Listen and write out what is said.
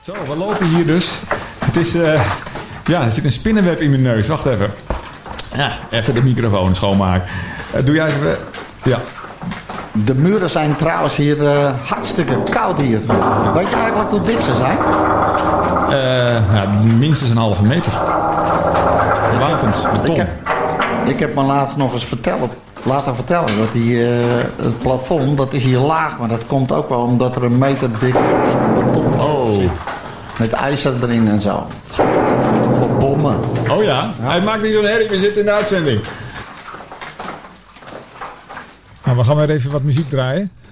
Zo, we lopen hier dus. Het is, er zit een spinnenweb in mijn neus. Wacht even. Ja, even de microfoon schoonmaken. Doe jij even... Ja. De muren zijn trouwens hier hartstikke koud hier. Weet je eigenlijk hoe dik ze zijn? Minstens een halve meter. Gewapend, beton. Ik heb me laatst nog eens laten vertellen dat het plafond, dat is hier laag. Maar dat komt ook wel omdat er een meter dik beton zit. Met ijzer erin en zo. Voor bommen. Oh ja? Hij maakt niet zo'n herrie, we zitten in de uitzending. Nou, we gaan weer even wat muziek draaien.